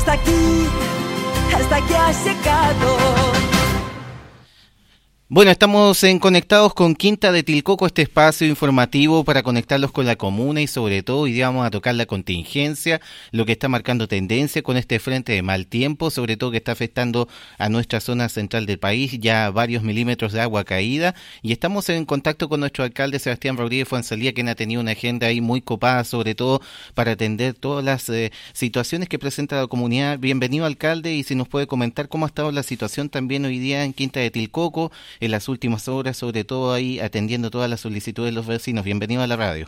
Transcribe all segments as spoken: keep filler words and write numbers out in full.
hasta aquí, hasta aquí has llegado. Bueno, estamos en Conectados con Quinta de Tilcoco, este espacio informativo para conectarlos con la comuna y sobre todo hoy día vamos a tocar la contingencia, lo que está marcando tendencia con este frente de mal tiempo, sobre todo que está afectando a nuestra zona central del país, ya varios milímetros de agua caída, y estamos en contacto con nuestro alcalde Sebastián Rodríguez Fuenzalía, quien ha tenido una agenda ahí muy copada, sobre todo para atender todas las eh, situaciones que presenta la comunidad. Bienvenido, alcalde, y si nos puede comentar cómo ha estado la situación también hoy día en Quinta de Tilcoco, en las últimas horas, sobre todo ahí atendiendo todas las solicitudes de los vecinos. Bienvenido a la radio.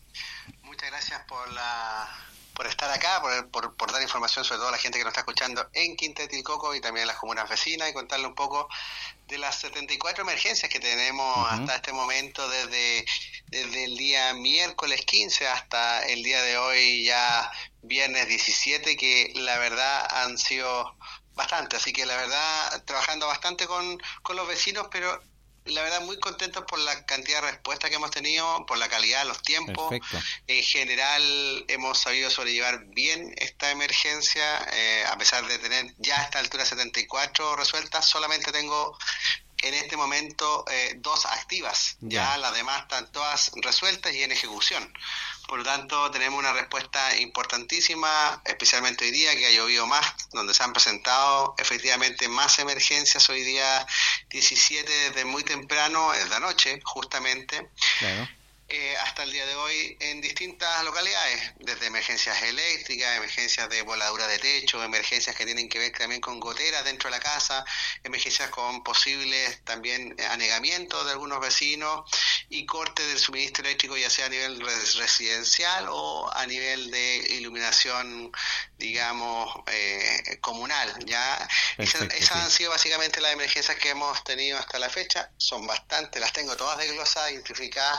Muchas gracias por la por estar acá, por, por, por dar información sobre todo a la gente que nos está escuchando en Quinta de Tilcoco y también en las comunas vecinas, y contarle un poco de las setenta y cuatro emergencias que tenemos uh-huh. hasta este momento, desde, desde el día miércoles quince hasta el día de hoy, ya viernes diecisiete, que la verdad han sido bastante, así que la verdad trabajando bastante con, con los vecinos, pero la verdad muy contentos por la cantidad de respuestas que hemos tenido, por la calidad, los tiempos. Perfecto. En general hemos sabido sobrellevar bien esta emergencia, eh, a pesar de tener ya a esta altura setenta y cuatro resueltas, solamente tengo en este momento eh, dos activas, ya. ya las demás están todas resueltas y en ejecución. Por lo tanto, tenemos una respuesta importantísima, especialmente hoy día que ha llovido más, donde se han presentado efectivamente más emergencias hoy día diecisiete, desde muy temprano, en la noche justamente. Claro. Eh, hasta el día de hoy en distintas localidades, desde emergencias eléctricas, emergencias de voladura de techo, emergencias que tienen que ver también con goteras dentro de la casa, emergencias con posibles también anegamientos de algunos vecinos y corte del suministro eléctrico, ya sea a nivel residencial o a nivel de iluminación, digamos, eh, comunal. Ya esas, esas han sido básicamente las emergencias que hemos tenido hasta la fecha. Son bastantes, las tengo todas desglosadas, identificadas.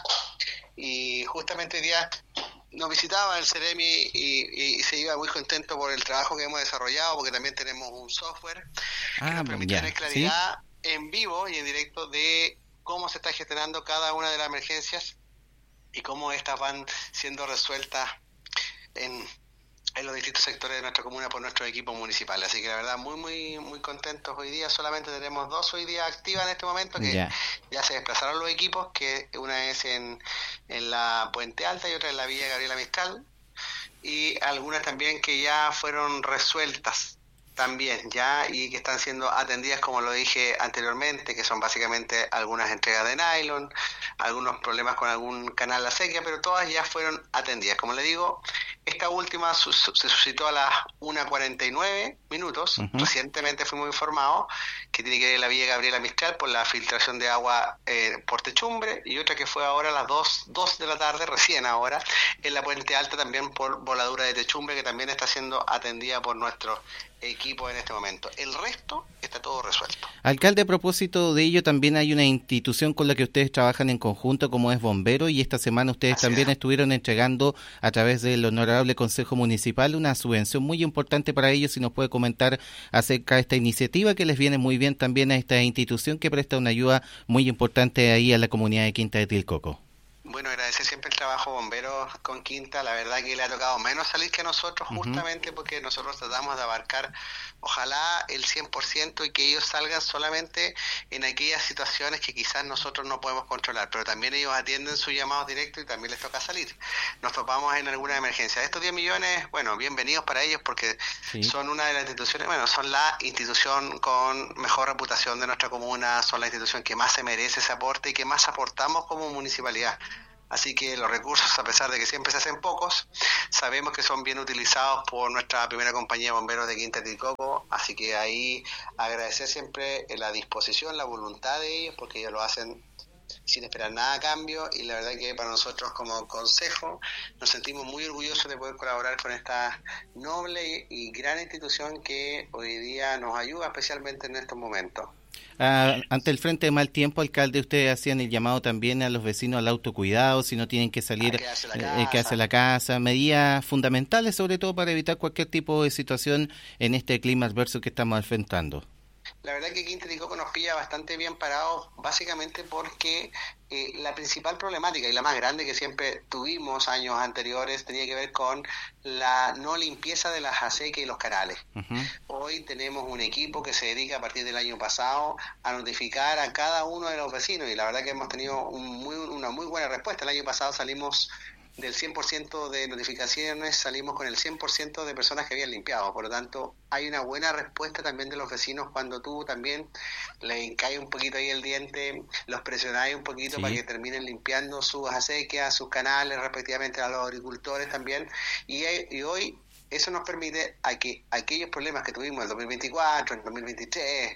Y justamente hoy día nos visitaba el Ceremi y, y, y se iba muy contento por el trabajo que hemos desarrollado, porque también tenemos un software ah, que nos permite ya, tener claridad ¿sí? en vivo y en directo de cómo se está gestionando cada una de las emergencias y cómo estas van siendo resueltas en, en los distintos sectores de nuestra comuna por nuestros equipos municipales. Así que la verdad muy muy muy contentos hoy día. Solamente tenemos dos hoy día activas en este momento, que yeah. ya se desplazaron los equipos, que una es en, en la Puente Alta y otra en la Villa Gabriela Mistral, y algunas también que ya fueron resueltas también ya y que están siendo atendidas, como lo dije anteriormente, que son básicamente algunas entregas de nylon, algunos problemas con algún canal de acequia, pero todas ya fueron atendidas. Como le digo, esta última su- se suscitó a las una cuarenta y nueve minutos. Uh-huh. Recientemente fuimos informados que tiene que ver la Villa Gabriela Mistral por la filtración de agua eh, por techumbre, y otra que fue ahora a las dos de la tarde, recién ahora, en la Puente Alta también por voladura de techumbre, que también está siendo atendida por nuestro equipo en este momento. El resto está todo resuelto. Alcalde, a propósito de ello, también hay una institución con la que ustedes trabajan en conjunto, como es Bomberos, y esta semana ustedes Así también es. estuvieron entregando a través del Honorable Consejo Municipal una subvención muy importante para ellos. Si nos puede comentar acerca de esta iniciativa que les viene muy bien también a esta institución que presta una ayuda muy importante ahí a la comunidad de Quinta de Tilcoco. Bueno, agradecer siempre el trabajo Bomberos con Quinta. La verdad que le ha tocado menos salir que a nosotros, uh-huh. justamente porque nosotros tratamos de abarcar ojalá el cien por ciento y que ellos salgan solamente en aquellas situaciones que quizás nosotros no podemos controlar, pero también ellos atienden sus llamados directos y también les toca salir. Nos topamos en alguna emergencia. Estos diez millones, bueno, bienvenidos para ellos porque sí. son una de las instituciones, bueno, son la institución con mejor reputación de nuestra comuna, son la institución que más se merece ese aporte y que más aportamos como municipalidad. Así que los recursos, a pesar de que siempre se hacen pocos, sabemos que son bien utilizados por nuestra primera compañía de bomberos de Quinta de Tilcoco. Así que ahí agradecer siempre la disposición, la voluntad de ellos, porque ellos lo hacen sin esperar nada a cambio, y la verdad que para nosotros como consejo nos sentimos muy orgullosos de poder colaborar con esta noble y gran institución que hoy día nos ayuda especialmente en estos momentos. Ah, ante el frente de mal tiempo, alcalde, ustedes hacían el llamado también a los vecinos al autocuidado, si no tienen que salir, eh, que hace la casa, medidas fundamentales sobre todo para evitar cualquier tipo de situación en este clima adverso que estamos enfrentando. La verdad que Quinta de Tilcoco nos pilla bastante bien parados, básicamente porque eh, la principal problemática y la más grande que siempre tuvimos años anteriores tenía que ver con la no limpieza de las acequias y los canales. Uh-huh. Hoy tenemos un equipo que se dedica a partir del año pasado a notificar a cada uno de los vecinos, y la verdad que hemos tenido un muy, una muy buena respuesta. El año pasado salimos del cien por ciento de notificaciones, salimos con el cien por ciento de personas que habían limpiado. Por lo tanto, hay una buena respuesta también de los vecinos cuando tú también le hincáis un poquito ahí el diente, los presionáis un poquito, sí, para que terminen limpiando sus acequias, sus canales, respectivamente a los agricultores también. Y, y hoy eso nos permite a que aquellos problemas que tuvimos en el dos mil veinticuatro, en el dos mil veintitrés,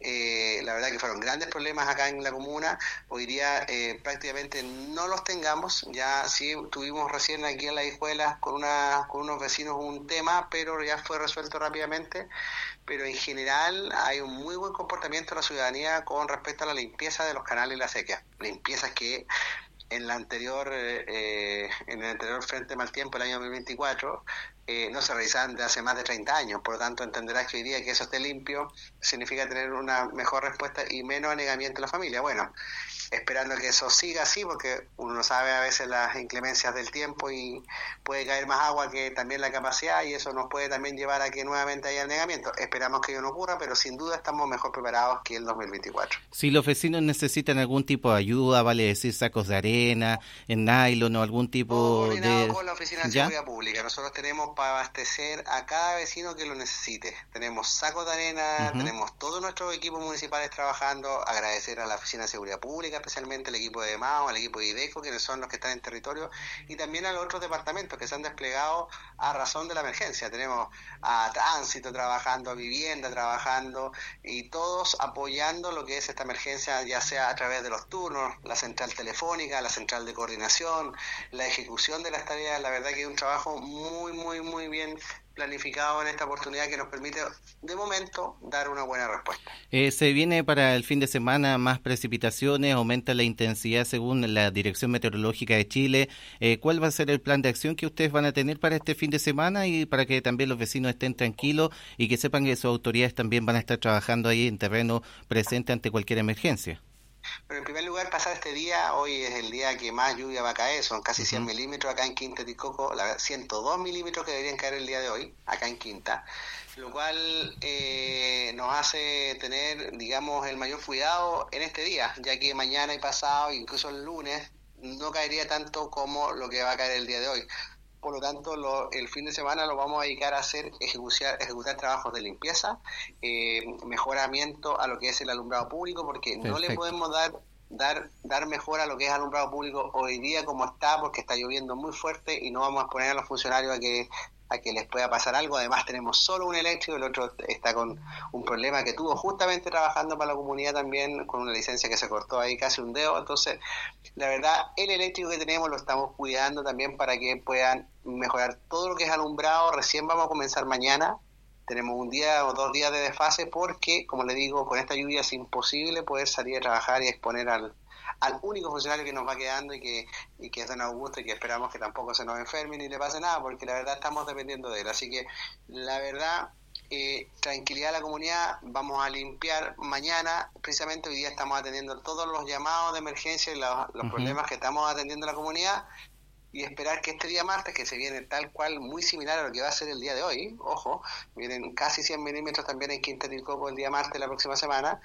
eh, la verdad que fueron grandes problemas acá en la comuna, hoy día eh, prácticamente no los tengamos. Ya sí tuvimos recién aquí en las escuelas con, una, con unos vecinos un tema, pero ya fue resuelto rápidamente. Pero en general hay un muy buen comportamiento de la ciudadanía con respecto a la limpieza de los canales y las acequias. Limpiezas que en la anterior eh, en el anterior Frente Mal Tiempo, el año dos mil veinticuatro, eh, no se realizaban de hace más de treinta años. Por lo tanto, entenderás que hoy día que eso esté limpio significa tener una mejor respuesta y menos anegamiento de la familia. Bueno, esperando que eso siga así, porque uno no sabe a veces las inclemencias del tiempo y puede caer más agua que también la capacidad, y eso nos puede también llevar a que nuevamente haya anegamiento. Esperamos que ello no ocurra, pero sin duda estamos mejor preparados que el dos mil veinticuatro. Si los vecinos necesitan algún tipo de ayuda, vale decir sacos de arena, en nylon o algún tipo coordinado de... con la Oficina de Seguridad Pública. Nosotros tenemos para abastecer a cada vecino que lo necesite. Tenemos sacos de arena, uh-huh. tenemos todos nuestros equipos municipales trabajando. Agradecer a la Oficina de Seguridad Pública, especialmente el equipo de DEMAO, al equipo de IDECO, quienes son los que están en territorio, y también a los otros departamentos que se han desplegado a razón de la emergencia. Tenemos a Tránsito trabajando, a Vivienda trabajando, y todos apoyando lo que es esta emergencia, ya sea a través de los turnos, la central telefónica, la central de coordinación, la ejecución de las tareas. La verdad que es un trabajo muy, muy, muy bien planificado en esta oportunidad que nos permite, de momento, dar una buena respuesta. Eh, se viene para el fin de semana más precipitaciones, aumenta la intensidad según la Dirección Meteorológica de Chile. Eh, ¿Cuál va a ser el plan de acción que ustedes van a tener para este fin de semana y para que también los vecinos estén tranquilos y que sepan que sus autoridades también van a estar trabajando ahí en terreno presente ante cualquier emergencia? Pero en primer lugar, pasar este día, hoy es el día que más lluvia va a caer, son casi cien uh-huh. milímetros acá en Quinta de Tilcoco, la ciento dos milímetros que deberían caer el día de hoy, acá en Quinta, lo cual eh, nos hace tener, digamos, el mayor cuidado en este día, ya que mañana y pasado, incluso el lunes, no caería tanto como lo que va a caer el día de hoy. Por lo tanto, lo, el fin de semana lo vamos a dedicar a hacer ejecutar, ejecutar trabajos de limpieza, eh, mejoramiento a lo que es el alumbrado público, porque Perfecto. no le podemos dar dar dar mejor a lo que es alumbrado público hoy día como está, porque está lloviendo muy fuerte y no vamos a poner a los funcionarios a que a que les pueda pasar algo. Además tenemos solo un eléctrico, el otro está con un problema que tuvo justamente trabajando para la comunidad también, con una licencia que se cortó ahí casi un dedo. Entonces, la verdad, el eléctrico que tenemos lo estamos cuidando también para que puedan mejorar todo lo que es alumbrado. Recién vamos a comenzar mañana, tenemos un día o dos días de desfase porque, como le digo, con esta lluvia es imposible poder salir a trabajar y exponer al al único funcionario que nos va quedando y que y que es don Augusto, y que esperamos que tampoco se nos enferme ni le pase nada, porque la verdad estamos dependiendo de él. Así que la verdad, eh, tranquilidad a la comunidad. Vamos a limpiar mañana, precisamente hoy día estamos atendiendo todos los llamados de emergencia y los, los uh-huh. problemas que estamos atendiendo en la comunidad, y esperar que este día martes, que se viene tal cual muy similar a lo que va a ser el día de hoy, ojo, vienen casi cien milímetros también en Quinta de Tilcoco el día martes la próxima semana.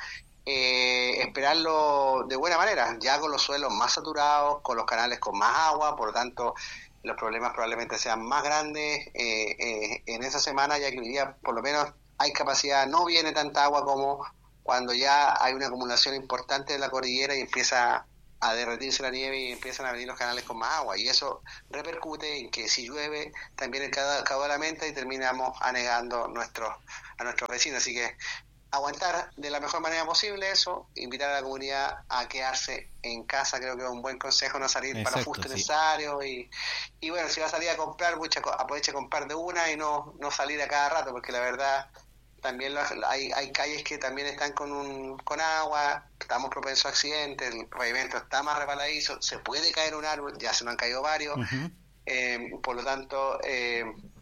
Eh, esperarlo de buena manera, ya con los suelos más saturados, con los canales con más agua, por lo tanto los problemas probablemente sean más grandes eh, eh, en esa semana, ya que hoy día por lo menos hay capacidad, no viene tanta agua como cuando ya hay una acumulación importante de la cordillera y empieza a derretirse la nieve y empiezan a venir los canales con más agua, y eso repercute en que si llueve también el caudal aumenta y terminamos anegando nuestros, a nuestros vecinos. Así que aguantar de la mejor manera posible eso, invitar a la comunidad a quedarse en casa, creo que es un buen consejo, no salir Exacto, para justo sí. necesario, y, y bueno, si va a salir a comprar, mucha, aproveche a comprar de una y no, no salir a cada rato, porque la verdad también lo, hay, hay calles que también están con un con agua, estamos propensos a accidentes, el pavimento está más resbaladizo, se puede caer un árbol, ya se nos han caído varios, uh-huh. eh, por lo tanto... Eh,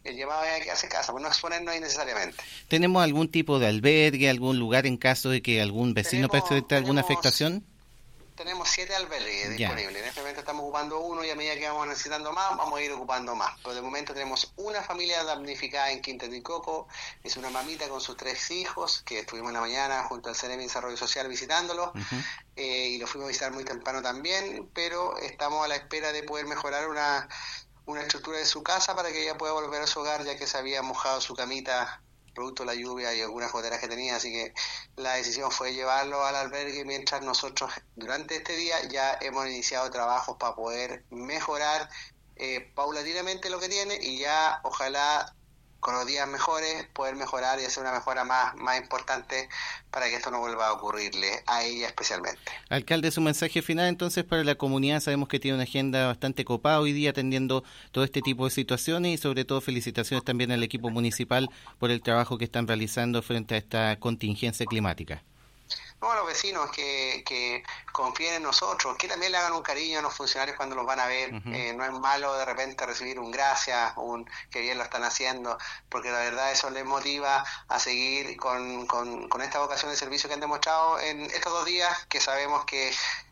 el llamado es a quedarse en casa, pues no exponernos innecesariamente. ¿Tenemos algún tipo de albergue, algún lugar en caso de que algún vecino presente alguna afectación? Tenemos siete albergues ya. disponibles. En este momento estamos ocupando uno y a medida que vamos necesitando más, vamos a ir ocupando más. Pero de momento tenemos una familia damnificada en Quinta de Tilcoco. Es una mamita con sus tres hijos, que estuvimos en la mañana junto al C N M de Desarrollo Social visitándolo. Uh-huh. eh, y lo fuimos a visitar muy temprano también, pero estamos a la espera de poder mejorar una, una estructura de su casa para que ella pueda volver a su hogar, ya que se había mojado su camita producto de la lluvia y algunas goteras que tenía, así que la decisión fue llevarlo al albergue mientras nosotros durante este día ya hemos iniciado trabajos para poder mejorar eh, paulatinamente lo que tiene y ya ojalá con los días mejores poder mejorar y hacer una mejora más, más importante para que esto no vuelva a ocurrirle a ella especialmente. Alcalde, su mensaje final entonces para la comunidad. Sabemos que tiene una agenda bastante copada hoy día atendiendo todo este tipo de situaciones y sobre todo felicitaciones también al equipo municipal por el trabajo que están realizando frente a esta contingencia climática. No, a los vecinos que, que confíen en nosotros, que también le hagan un cariño a los funcionarios cuando los van a ver. Uh-huh. Eh, no es malo de repente recibir un gracias, un que bien lo están haciendo, porque la verdad eso les motiva a seguir con, con, con esta vocación de servicio que han demostrado en estos dos días, que sabemos que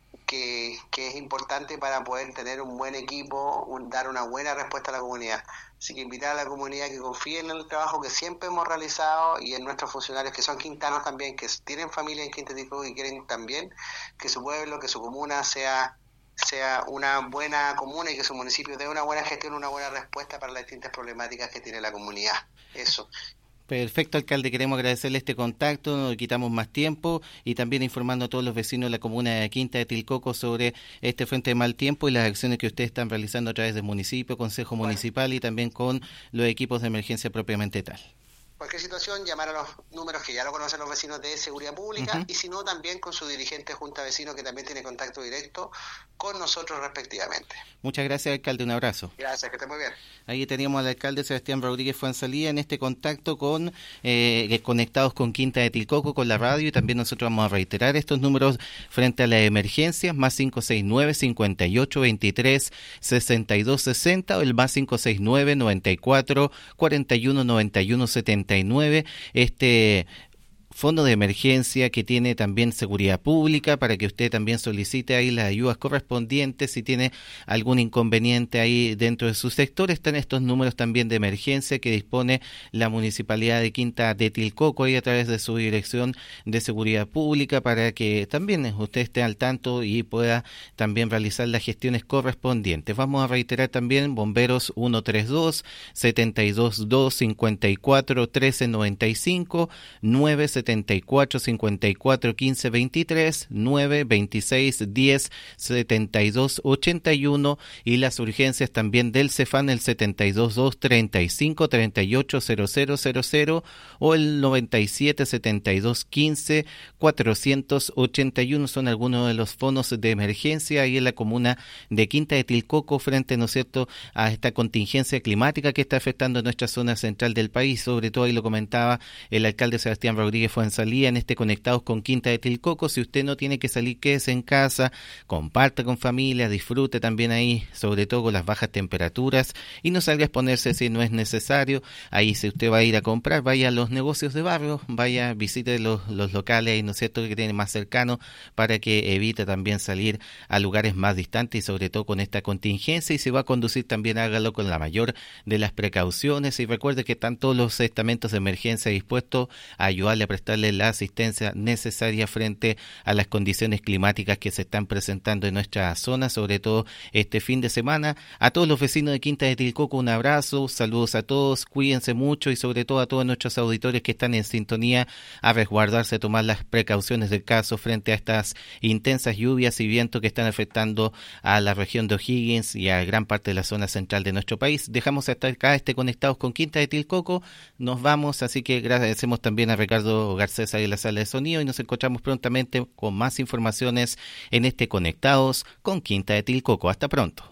Que, que es importante para poder tener un buen equipo, un, dar una buena respuesta a la comunidad. Así que invitar a la comunidad que confíe en el trabajo que siempre hemos realizado y en nuestros funcionarios que son quintanos también, que tienen familia en Quinta de Tilcoco y quieren también que su pueblo, que su comuna sea sea una buena comuna y que su municipio dé una buena gestión, una buena respuesta para las distintas problemáticas que tiene la comunidad. Eso. Perfecto, alcalde, queremos agradecerle este contacto, no le quitamos más tiempo y también informando a todos los vecinos de la comuna de Quinta de Tilcoco sobre este frente de mal tiempo y las acciones que ustedes están realizando a través del municipio, consejo bueno. municipal y también con los equipos de emergencia propiamente tal. Cualquier situación, llamar a los números que ya lo conocen los vecinos de Seguridad Pública uh-huh. y si no, también con su dirigente Junta Vecino que también tiene contacto directo con nosotros respectivamente. Muchas gracias, alcalde, un abrazo. Gracias, que esté muy bien. Ahí teníamos al alcalde Sebastián Rodríguez Fuenzalía en este contacto con eh, conectados con Quinta de Tilcoco, con la radio, y también nosotros vamos a reiterar estos números frente a las emergencias, más cinco seis nueve, cincuenta y ocho, veintitrés, sesenta y dos sesenta o el más cinco seis nueve, noventa y cuatro, cuarenta y uno, noventa y uno, setenta y nueve, este fondo de emergencia que tiene también Seguridad Pública para que usted también solicite ahí las ayudas correspondientes si tiene algún inconveniente ahí dentro de su sector. Están estos números también de emergencia que dispone la Municipalidad de Quinta de Tilcoco ahí a través de su Dirección de Seguridad Pública para que también usted esté al tanto y pueda también realizar las gestiones correspondientes. Vamos a reiterar también bomberos ciento treinta y dos, setenta y dos dos, cincuenta y cuatro, trece noventa y cinco, nueve setenta y cuatro, cincuenta y cuatro, quince veintitrés, nueve veintiséis, diez, setenta y dos, ochenta y uno y las urgencias también del Cefán el setenta y dos dos, treinta y cinco, treinta y ocho, cero cero cero cero o el noventa y siete, setenta y dos, quince, cuatrocientos ochenta y uno son algunos de los fondos de emergencia ahí en la comuna de Quinta de Tilcoco frente, ¿no es cierto?, a esta contingencia climática que está afectando nuestra zona central del país. Sobre todo ahí lo comentaba el alcalde Sebastián Rodríguez Fuenzalía en este Conectados con Quinta de Tilcoco. Si usted no tiene que salir, quédese en casa, comparta con familia, disfrute también ahí, sobre todo con las bajas temperaturas, y no salga a exponerse si no es necesario. Ahí si usted va a ir a comprar, vaya a los negocios de barrio, vaya, visite los, los locales ahí, ¿no es cierto?, que tiene más cercano para que evite también salir a lugares más distantes y sobre todo con esta contingencia. Y si va a conducir también hágalo con la mayor de las precauciones y recuerde que están todos los estamentos de emergencia dispuestos a ayudarle a prestarle la asistencia necesaria frente a las condiciones climáticas que se están presentando en nuestra zona, sobre todo este fin de semana. A todos los vecinos de Quinta de Tilcoco un abrazo, saludos a todos, cuídense mucho y sobre todo a todos nuestros auditores que están en sintonía a resguardarse, a tomar las precauciones del caso frente a estas intensas lluvias y vientos que están afectando a la región de O'Higgins y a gran parte de la zona central de nuestro país. Dejamos hasta acá este Conectados con Quinta de Tilcoco, nos vamos, así que agradecemos también a Ricardo Garcés ahí en la sala de sonido y nos encontramos prontamente con más informaciones en este Conectados con Quinta de Tilcoco. Hasta pronto.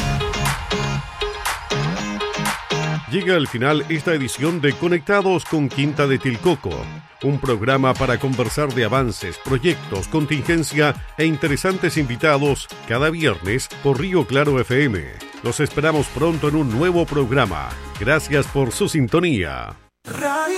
Llega al final esta edición de Conectados con Quinta de Tilcoco, un programa para conversar de avances, proyectos, contingencia e interesantes invitados cada viernes por Río Claro F M. Los esperamos pronto en un nuevo programa. Gracias por su sintonía. Radio